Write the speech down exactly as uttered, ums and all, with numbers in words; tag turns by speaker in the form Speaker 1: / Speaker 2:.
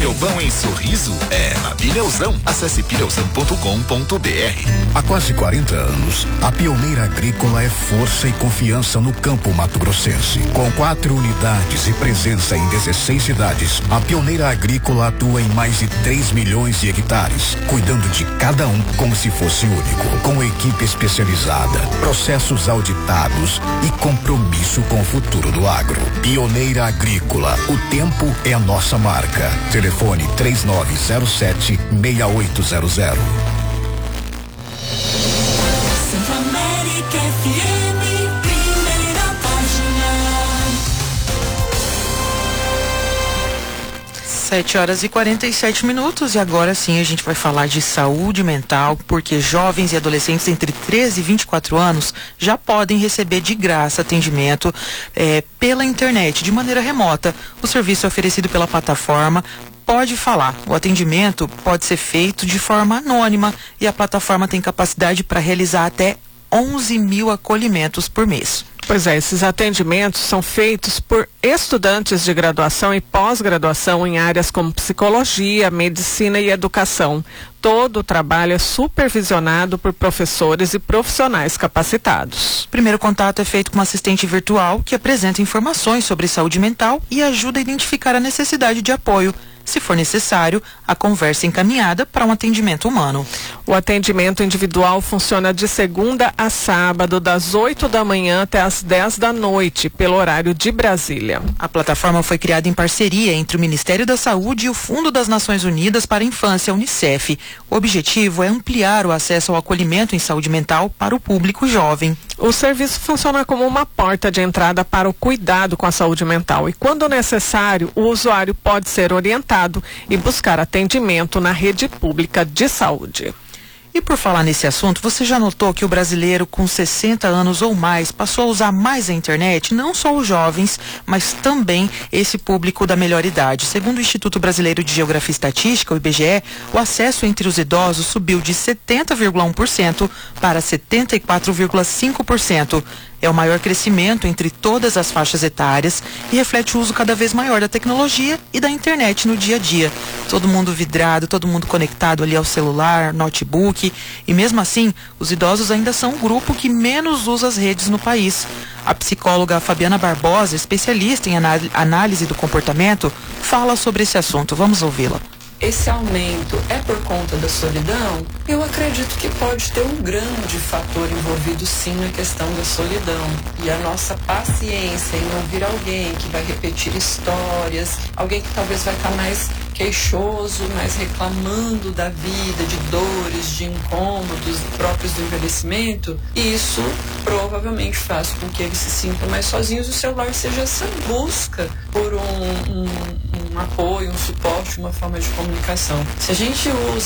Speaker 1: pneu bom em Sorriso é na Pneuzão. Acesse pneuzão ponto com ponto br.
Speaker 2: Há quase quarenta anos, a Pioneira Agrícola é força e confiança no campo mato-grossense. Com quatro unidades e presença em dezesseis cidades, a Pioneira Agrícola atua em mais de três milhões de hectares, cuidando de cada um como se fosse único, com equipe especializada, processos auditados e compromisso com o futuro do agro. Pioneira Agrícola, o tempo é a nossa marca. Telefone três nove zero sete, seis oito zero zero.
Speaker 3: América F M, primeira página.
Speaker 4: sete horas e quarenta e sete minutos e agora sim a gente vai falar de saúde mental, porque jovens e adolescentes entre treze e vinte e quatro anos já podem receber de graça atendimento eh, pela internet, de maneira remota. O serviço é oferecido pela plataforma Pode Falar. O atendimento pode ser feito de forma anônima e a plataforma tem capacidade para realizar até onze mil acolhimentos por mês.
Speaker 5: Pois é, esses atendimentos são feitos por estudantes de graduação e pós-graduação em áreas como psicologia, medicina e educação. Todo o trabalho é supervisionado por professores e profissionais capacitados.
Speaker 4: O primeiro contato é feito com uma assistente virtual que apresenta informações sobre saúde mental e ajuda a identificar a necessidade de apoio. Se for necessário, a conversa é encaminhada para um atendimento humano.
Speaker 5: O atendimento individual funciona de segunda a sábado, das oito da manhã até as dez da noite, pelo horário de Brasília.
Speaker 4: A plataforma foi criada em parceria entre o Ministério da Saúde e o Fundo das Nações Unidas para a Infância, Unicef. O objetivo é ampliar o acesso ao acolhimento em saúde mental para o público jovem.
Speaker 5: O serviço funciona como uma porta de entrada para o cuidado com a saúde mental e, quando necessário, o usuário pode ser orientado e buscar atendimento na rede pública de saúde.
Speaker 4: E por falar nesse assunto, você já notou que o brasileiro com sessenta anos ou mais passou a usar mais a internet? Não só os jovens, mas também esse público da melhor idade. Segundo o Instituto Brasileiro de Geografia e Estatística, o I B G E, o acesso entre os idosos subiu de setenta vírgula um por cento para setenta e quatro vírgula cinco por cento. É o maior crescimento entre todas as faixas etárias e reflete o uso cada vez maior da tecnologia e da internet no dia a dia. Todo mundo vidrado, todo mundo conectado ali ao celular, notebook, e mesmo assim, os idosos ainda são o grupo que menos usa as redes no país. A psicóloga Fabiana Barbosa, especialista em análise do comportamento, fala sobre esse assunto. Vamos ouvi-la.
Speaker 6: Esse aumento é por conta da solidão? Eu acredito que pode ter um grande fator envolvido sim na questão da solidão. E a nossa paciência em ouvir alguém que vai repetir histórias, alguém que talvez vai estar mais queixoso, mais reclamando da vida, de dores, de incômodos próprios do envelhecimento, e isso provavelmente faz com que eles se sintam mais sozinhos e o celular seja essa busca por um, um, um apoio, um suporte, uma forma de comunicação. Se a gente usa